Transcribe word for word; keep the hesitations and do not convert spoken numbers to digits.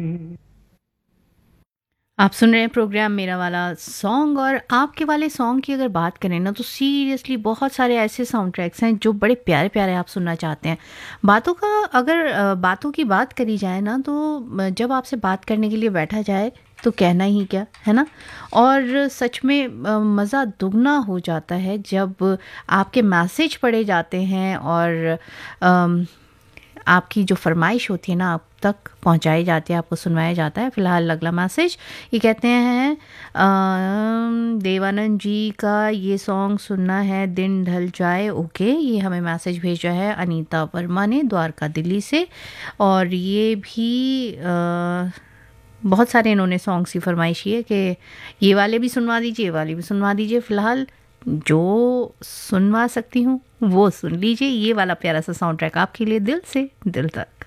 आप सुन रहे हैं प्रोग्राम मेरा वाला सॉन्ग। और आपके वाले सॉन्ग की अगर बात करें ना तो सीरियसली बहुत सारे ऐसे साउंड ट्रैक्स हैं जो बड़े प्यारे प्यारे आप सुनना चाहते हैं। बातों का अगर अ, बातों की बात करी जाए ना तो अ, जब आपसे बात करने के लिए बैठा जाए तो कहना ही क्या है ना। और सच में अ, मज़ा दुगना हो जाता है जब आपके मैसेज पढ़े जाते हैं और अम, आपकी जो फरमाइश होती है ना आप तक पहुंचाई जाती है, आपको सुनवाया जाता है। फ़िलहाल अगला मैसेज ये कहते हैं अम, देवानंद जी का ये सॉन्ग सुनना है दिन ढल जाए। ओके, ये हमें मैसेज भेजा है अनीता वर्मा ने द्वारका दिल्ली से। और ये भी अ, बहुत सारे इन्होंने सॉन्ग्स की फरमाइश की है कि ये वाले भी सुनवा दीजिए, ये वाले भी सुनवा दीजिए। फ़िलहाल जो सुनवा सकती हूँ वो सुन लीजिए। ये वाला प्यारा सा साउंड ट्रैक आपके लिए दिल से दिल तक।